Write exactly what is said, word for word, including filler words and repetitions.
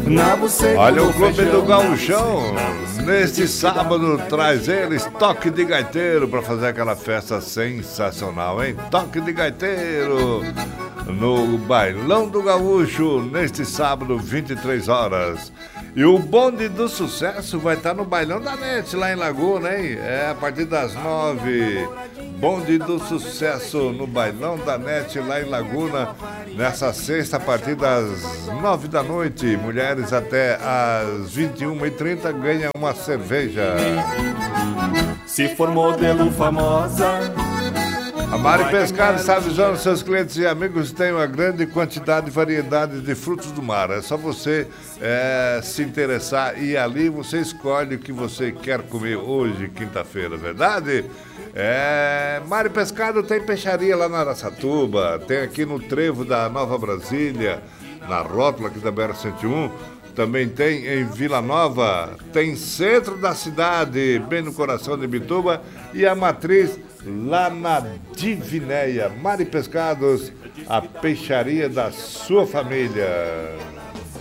Olha, o Clube do Gauchão, neste sábado, traz eles Toque de Gaiteiro para fazer aquela festa sensacional, hein? Toque de Gaiteiro no Bailão do Gaúcho, neste sábado, vinte e três horas. E o Bonde do Sucesso vai estar no Bailão da NET, lá em Laguna, hein? É, a partir das nove. Bonde do Sucesso no Bailão da NET, lá em Laguna, nessa sexta, a partir das nove da noite. Mulheres até às vinte e uma e trinta ganham uma cerveja. Se for modelo famosa... A Mari Pescado está avisando seus clientes e amigos que tem uma grande quantidade e variedade de frutos do mar. É só você é, se interessar e ali você escolhe o que você quer comer hoje, quinta-feira, verdade? É, Mari Pescado tem peixaria lá na Araçatuba, tem aqui no Trevo da Nova Brasília, na rótula aqui da B R cento e um. Também tem em Vila Nova, tem centro da cidade, bem no coração de Bituba, e a matriz lá na Divinéia. Mari Pescados, a peixaria da sua família.